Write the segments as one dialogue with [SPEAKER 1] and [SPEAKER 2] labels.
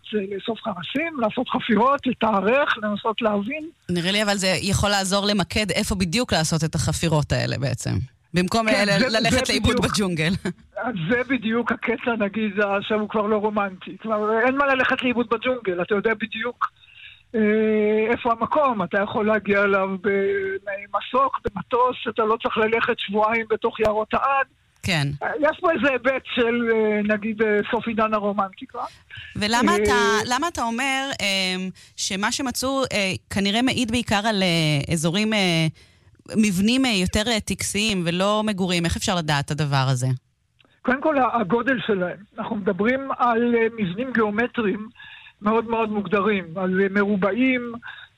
[SPEAKER 1] זה לאסוף חרסים, לעשות חפירות, לתארך, לנסות להבין.
[SPEAKER 2] נראה לי אבל זה יכול לעזור למקד איפה בדיוק לעשות את החפירות האלה בעצם. במקום ללכת לאיבוד בג'ונגל.
[SPEAKER 1] זה בדיוק הקטע, נגיד, עכשיו הוא כבר לא רומנטי. כבר אין מה ללכת לאיבוד בג'ונגל, אתה יודע בדיוק איפה המקום, אתה יכול להגיע אליו במסוק, במטוס, אתה לא צריך ללכת שבועיים בתוך יערות העד.
[SPEAKER 2] כן.
[SPEAKER 1] יש פה איזה היבט של, נגיד, סוף עידן הרומנטיקה.
[SPEAKER 2] ולמה אתה אומר שמה שמצאו כנראה מעיד בעיקר על אזורים, מבנים יותר טקסיים ולא מגורים? איך אפשר לדעת את הדבר הזה?
[SPEAKER 1] קודם כל, הגודל שלהם. אנחנו מדברים על מבנים גיאומטריים מאוד מאוד מוגדרים, על מרובעים,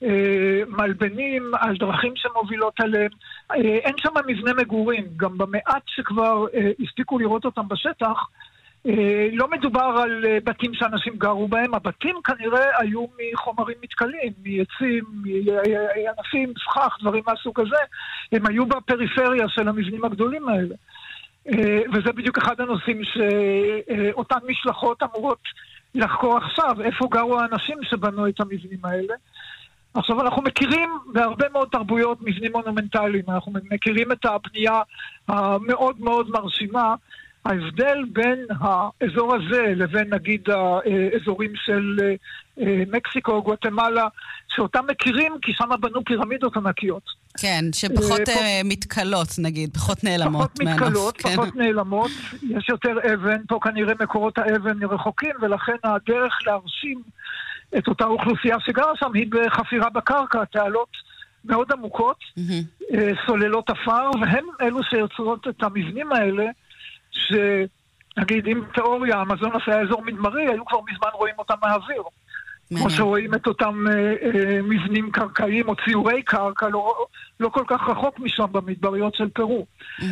[SPEAKER 1] מלבנים, על דרכים שמובילות עליהם. אין שם מבנה מגורים, גם במעט שכבר הספיקו לראות אותם בשטח, לא מדובר על בתים שאנשים גרו בהם, הבתים כנראה היו מחומרים מתכלים, מעצים, מענפים, סכך, דברים מהסוג הזה, הם היו בפריפריה של המבנים הגדולים האלה. וזה בדיוק אחד הנושאים שאותן משלחות אמורות לחקור עכשיו, איפה גרו האנשים שבנו את המבנים האלה. עכשיו אנחנו מכירים בהרבה מאוד תרבויות מבנים מונומנטליים, אנחנו מכירים את הבנייה המאוד מאוד מרשימה. ההבדל בין האזור הזה לבין נגיד האזורים של מקסיקו, גואטמלה, שאותם מכירים כי שם בנו פירמידות ענקיות.
[SPEAKER 2] כן, שפחות מתקלות נגיד, פחות נעלמות.
[SPEAKER 1] פחות מתקלות, פחות נעלמות, יש יותר אבן, פה כנראה מקורות האבן רחוקים, ולכן הדרך להרשים את אותה אוכלוסייה שגרה שם היא בחפירה בקרקע, תעלות מאוד עמוקות, סוללות אפר, והם אלו שיוצרות את המבנים האלה, שנגיד אם תיאוריה המזונוס היה אזור מדברי, היו כבר מזמן רואים אותם מהאוויר. כמו שרואים את אותם מבנים קרקעיים או ציורי קרקע, לא כל כך רחוק משם במדבריות של פרו.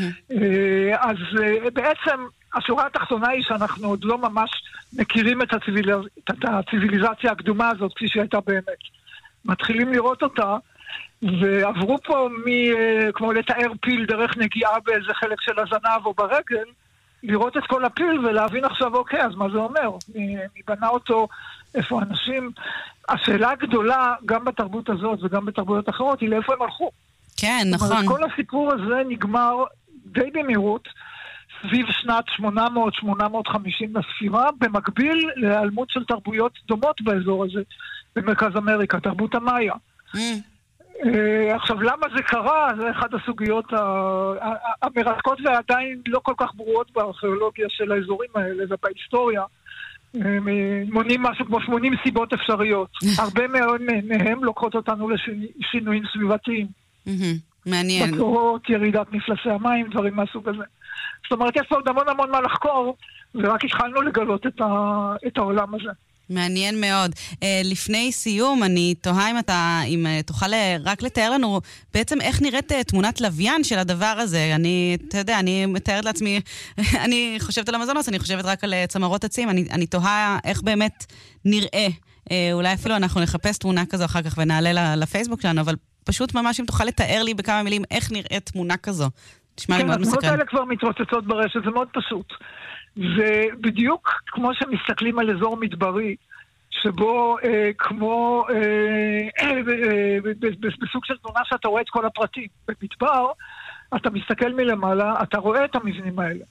[SPEAKER 1] אז בעצם השורה התחתונה היא שאנחנו עוד לא ממש מכירים את הציביליזציה הקדומה הזאת כפי שהייתה באמת. מתחילים לראות אותה, ועברו פה כמו לתאר פיל דרך נגיעה באיזה חלק של הזנב או ברגל, לראות את כל הפיל ולהבין עכשיו, אוקיי, אז מה זה אומר? מי בנה אותו, איפה אנשים? השאלה הגדולה, גם בתרבות הזאת וגם בתרבויות אחרות, היא לאיפה הם הלכו.
[SPEAKER 2] כן, נכון.
[SPEAKER 1] כל הסיפור הזה נגמר די במהירות, סביב שנת 800-850 לספירה, במקביל להיעלמות של תרבויות דומות באזור הזה, במרכז אמריקה, תרבות המאיה. עכשיו, למה זה קרה? זה אחד הסוגיות המרתקות ועדיין לא כל כך ברורות בארכיאולוגיה של האזורים האלה ובהיסטוריה. מונים משהו כמו 80 סיבות אפשריות. הרבה מאוד מהם לוקחות אותנו לשינויים סביבתיים.
[SPEAKER 2] מעניין.
[SPEAKER 1] בצורות, ירידת מפלסי המים, דברים מהסוג הזה. זאת אומרת, יש פה עוד המון מה לחקור, ורק התחלנו לגלות את העולם הזה.
[SPEAKER 2] מעניין מאוד. לפני סיום, אני תוהה אם תוכל רק לתאר לנו בעצם איך נראית תמונת לוויין של הדבר הזה. אתה יודע, אני מתארת לעצמי, אני חושבת על המזונוס, אני חושבת רק על צמרות עצים, אני תוהה איך באמת נראה. אולי אפילו אנחנו נחפש תמונה כזו אחר כך ונעלה לפייסבוק שלנו, אבל פשוט ממש אם תוכל לתאר לי בכמה מילים איך נראית תמונה כזו. תשמע לי מאוד מסקרן.
[SPEAKER 1] התמונות האלה כבר מתרוצצות ברשת, זה מאוד פשוט. ובדיוק כמו שמסתכלים על אזור מדברי, שבו כמו בסוג של תמונה שאתה רואה את כל הפרטים. במדבר, אתה מסתכל מלמעלה, אתה רואה את המבנים האלה.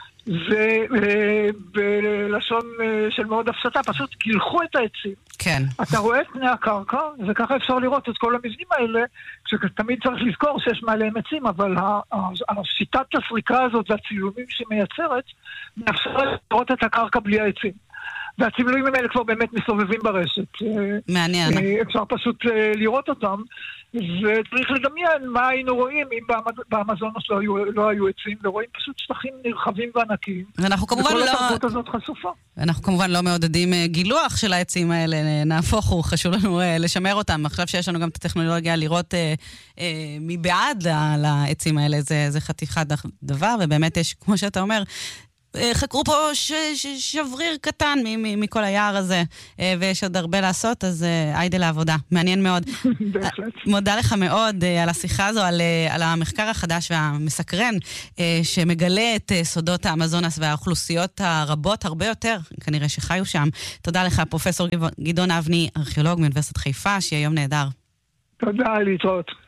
[SPEAKER 1] ובלשון של מאוד הפשטה, פשוט גילחו את העצים.
[SPEAKER 2] כן.
[SPEAKER 1] אתה רואה את פני הקרקע, וככה אפשר לראות את כל המבנים האלה, שתמיד צריך לזכור שיש מעליהם עצים, אבל השיטת הסריקה הזאת והצילומים שמייצרת, מאפשרת לראות את הקרקע בלי העצים. והצילומים האלה כבר באמת מסובבים ברשת.
[SPEAKER 2] מעניין.
[SPEAKER 1] אפשר פשוט לראות אותם, וצריך לדמיין מה היינו רואים אם באמזונוס לא היו עצים, ורואים פשוט שטחים נרחבים וענקיים. וכל התרבות הזאת חשופה.
[SPEAKER 2] אנחנו כמובן לא מעודדים גילוח של העצים האלה, נהפוך הוא, חשוב לנו לשמר אותם. עכשיו שיש לנו גם את הטכנולוגיה לראות מבעד לעצים האלה, זה חתיכת דבר, ובאמת יש, כמו שאתה אומר, חקרו פה שבריר קטן מכל היער הזה, ויש עוד הרבה לעשות, אז היידה לעבודה. מעניין מאוד.
[SPEAKER 1] בהחלט.
[SPEAKER 2] מודה לך מאוד על השיחה הזו, על המחקר החדש והמסקרן, שמגלה את סודות האמזונס והאוכלוסיות הרבות הרבה יותר, כנראה שחיו שם. תודה לך, פרופסור גדעון אבני, ארכיאולוג מאוניברסיטת חיפה, שיהיה יום נהדר.
[SPEAKER 1] תודה, להתראות.